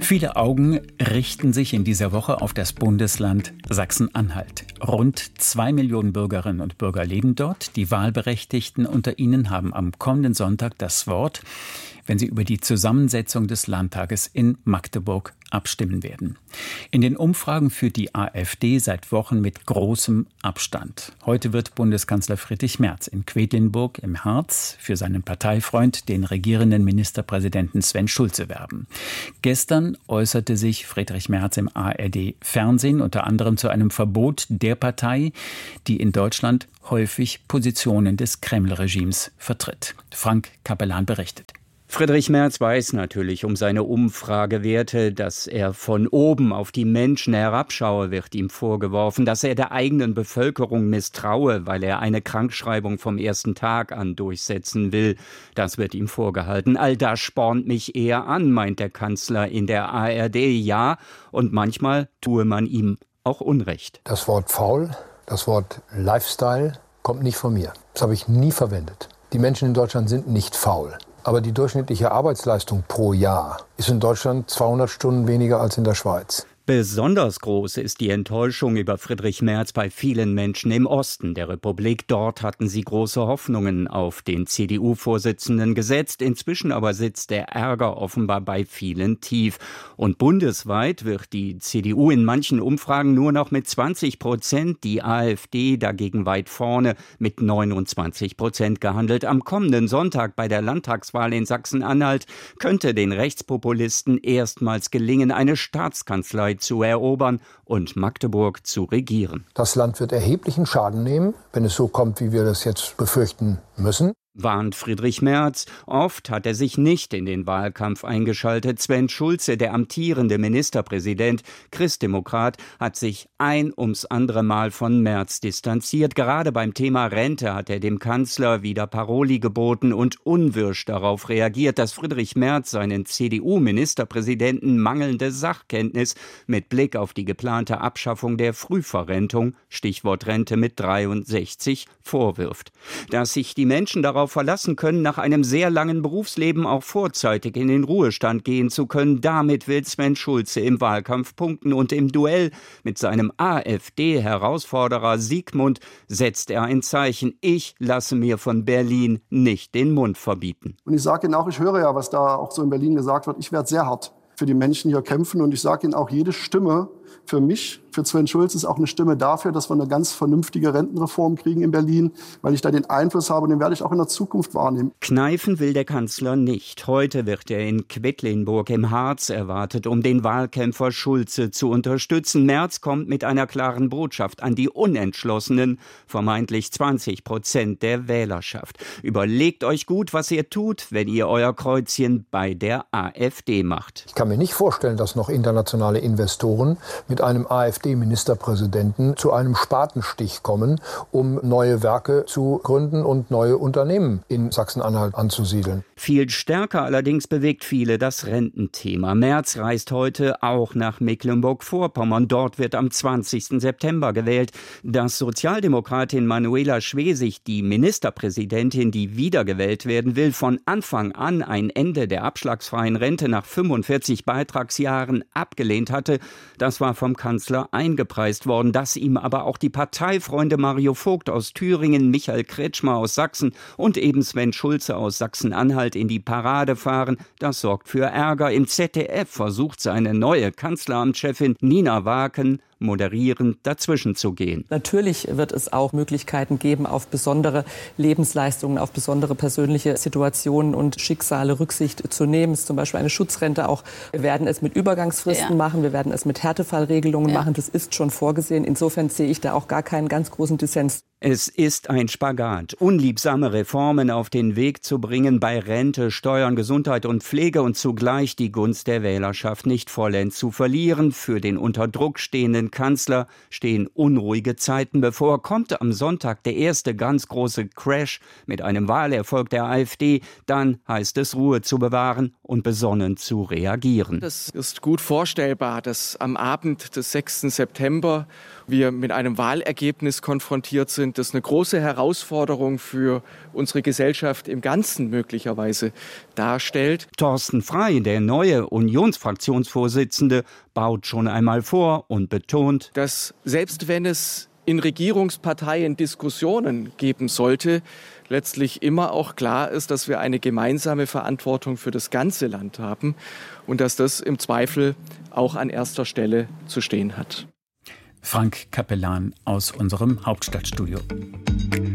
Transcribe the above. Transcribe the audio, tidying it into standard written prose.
Viele Augen richten sich in dieser Woche auf das Bundesland Sachsen-Anhalt. Rund 2 Millionen Bürgerinnen und Bürger leben dort. Die Wahlberechtigten unter ihnen haben am kommenden Sonntag das Wort, wenn sie über die Zusammensetzung des Landtages in Magdeburg abstimmen werden. In den Umfragen führt die AfD seit Wochen mit großem Abstand. Heute wird Bundeskanzler Friedrich Merz in Quedlinburg im Harz für seinen Parteifreund, den regierenden Ministerpräsidenten Sven Schulze, werben. Gestern äußerte sich Friedrich Merz im ARD-Fernsehen unter anderem zu einem Verbot der Partei, die in Deutschland häufig Positionen des Kreml-Regimes vertritt. Frank Capellan berichtet. Friedrich Merz weiß natürlich um seine Umfragewerte, dass er von oben auf die Menschen herabschaue, wird ihm vorgeworfen, dass er der eigenen Bevölkerung misstraue, weil er eine Krankschreibung vom ersten Tag an durchsetzen will. Das wird ihm vorgehalten. All das spornt mich eher an, meint der Kanzler in der ARD. Ja, und manchmal tue man ihm auch Unrecht. Das Wort faul, das Wort Lifestyle kommt nicht von mir. Das habe ich nie verwendet. Die Menschen in Deutschland sind nicht faul. Aber die durchschnittliche Arbeitsleistung pro Jahr ist in Deutschland 200 Stunden weniger als in der Schweiz. Besonders groß ist die Enttäuschung über Friedrich Merz bei vielen Menschen im Osten der Republik. Dort hatten sie große Hoffnungen auf den CDU-Vorsitzenden gesetzt. Inzwischen aber sitzt der Ärger offenbar bei vielen tief. Und bundesweit wird die CDU in manchen Umfragen nur noch mit 20%, die AfD dagegen weit vorne mit 29% gehandelt. Am kommenden Sonntag bei der Landtagswahl in Sachsen-Anhalt könnte den Rechtspopulisten erstmals gelingen, eine Staatskanzlei zu erobern und Magdeburg zu regieren. Das Land wird erheblichen Schaden nehmen, wenn es so kommt, wie wir das jetzt befürchten müssen. Warnt Friedrich Merz. Oft hat er sich nicht in den Wahlkampf eingeschaltet. Sven Schulze, der amtierende Ministerpräsident, Christdemokrat, hat sich ein ums andere Mal von Merz distanziert. Gerade beim Thema Rente hat er dem Kanzler wieder Paroli geboten und unwirsch darauf reagiert, dass Friedrich Merz seinen CDU-Ministerpräsidenten mangelnde Sachkenntnis mit Blick auf die geplante Abschaffung der Frühverrentung, Stichwort Rente mit 63, vorwirft. Dass sich die Menschen darauf verlassen können, nach einem sehr langen Berufsleben auch vorzeitig in den Ruhestand gehen zu können. Damit will Sven Schulze im Wahlkampf punkten und im Duell mit seinem AfD-Herausforderer Siegmund setzt er ein Zeichen. Ich lasse mir von Berlin nicht den Mund verbieten. Und ich sage Ihnen auch, ich höre ja, was da auch so in Berlin gesagt wird, ich werde sehr hart für die Menschen hier kämpfen und ich sage Ihnen auch, jede Stimme für mich, für Sven Schulze, ist auch eine Stimme dafür, dass wir eine ganz vernünftige Rentenreform kriegen in Berlin, weil ich da den Einfluss habe und den werde ich auch in der Zukunft wahrnehmen. Kneifen will der Kanzler nicht. Heute wird er in Quedlinburg im Harz erwartet, um den Wahlkämpfer Schulze zu unterstützen. Merz kommt mit einer klaren Botschaft an die Unentschlossenen, vermeintlich 20% der Wählerschaft. Überlegt euch gut, was ihr tut, wenn ihr euer Kreuzchen bei der AfD macht. Ich kann mir nicht vorstellen, dass noch internationale Investoren mit einem AfD-Ministerpräsidenten zu einem Spatenstich kommen, um neue Werke zu gründen und neue Unternehmen in Sachsen-Anhalt anzusiedeln. Viel stärker allerdings bewegt viele das Rententhema. Merz reist heute auch nach Mecklenburg-Vorpommern. Dort wird am 20. September gewählt. Dass Sozialdemokratin Manuela Schwesig, die Ministerpräsidentin, die wiedergewählt werden will, von Anfang an ein Ende der abschlagsfreien Rente nach 45 Beitragsjahren abgelehnt hatte, das war vom Kanzler eingepreist worden. Dass ihm aber auch die Parteifreunde Mario Vogt aus Thüringen, Michael Kretschmer aus Sachsen und eben Sven Schulze aus Sachsen-Anhalt in die Parade fahren, das sorgt für Ärger. Im ZDF versucht seine neue Kanzleramtschefin Nina Waken moderierend dazwischen zu gehen. Natürlich wird es auch Möglichkeiten geben, auf besondere Lebensleistungen, auf besondere persönliche Situationen und Schicksale Rücksicht zu nehmen. Es ist zum Beispiel eine Schutzrente auch. Wir werden es mit Übergangsfristen machen, wir werden es mit Härtefallregelungen machen. Das ist schon vorgesehen. Insofern sehe ich da auch gar keinen ganz großen Dissens. Es ist ein Spagat, unliebsame Reformen auf den Weg zu bringen bei Rente, Steuern, Gesundheit und Pflege und zugleich die Gunst der Wählerschaft nicht vollends zu verlieren. Für den unter Druck stehenden Kanzler stehen unruhige Zeiten bevor. Kommt am Sonntag der erste ganz große Crash mit einem Wahlerfolg der AfD, dann heißt es, Ruhe zu bewahren und besonnen zu reagieren. Es ist gut vorstellbar, dass am Abend des 6. September wir mit einem Wahlergebnis konfrontiert sind, sind, das eine große Herausforderung für unsere Gesellschaft im Ganzen möglicherweise darstellt. Thorsten Frey, der neue Unionsfraktionsvorsitzende, baut schon einmal vor und betont, dass selbst wenn es in Regierungsparteien Diskussionen geben sollte, letztlich immer auch klar ist, dass wir eine gemeinsame Verantwortung für das ganze Land haben und dass das im Zweifel auch an erster Stelle zu stehen hat. Frank Capellan aus unserem Hauptstadtstudio.